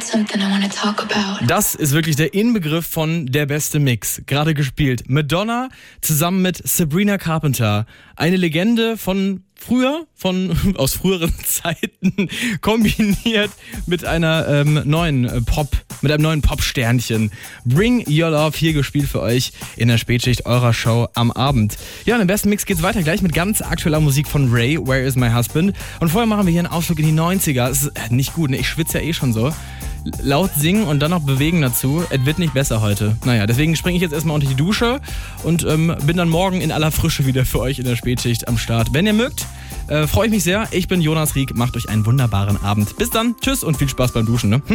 Das ist wirklich der Inbegriff von der beste Mix. Gerade gespielt. Madonna zusammen mit Sabrina Carpenter. Eine Legende von früher, aus früheren Zeiten, kombiniert mit einem neuen Pop-Sternchen. Bring Your Love, hier gespielt für euch in der Spätschicht eurer Show am Abend. Ja, und im besten Mix geht's weiter gleich mit ganz aktueller Musik von Ray, Where Is My Husband? Und vorher machen wir hier einen Ausflug in die 90er. Das ist nicht gut, ne? Ich schwitze ja eh schon so. Laut singen und dann noch bewegen dazu, es wird nicht besser heute. Naja, deswegen springe ich jetzt erstmal unter die Dusche und bin dann morgen in aller Frische wieder für euch in der Spätschicht am Start. Wenn ihr mögt, freue ich mich sehr. Ich bin Jonas Rieck, macht euch einen wunderbaren Abend. Bis dann, tschüss und viel Spaß beim Duschen. Ne?